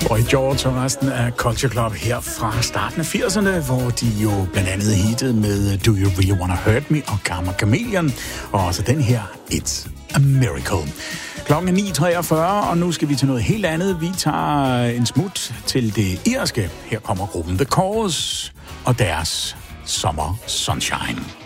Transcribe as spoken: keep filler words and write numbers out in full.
Boy George og resten af Culture Club her fra starten af firserne, hvor de jo blandt andet hittede med Do You Really Wanna Hurt Me og Karma Chameleon, og også den her It's a Miracle. Klokken er ni treogfyrre, og nu skal vi til noget helt andet. Vi tager en smut til det irske. Her kommer gruppen The Cause og deres Summer Sunshine.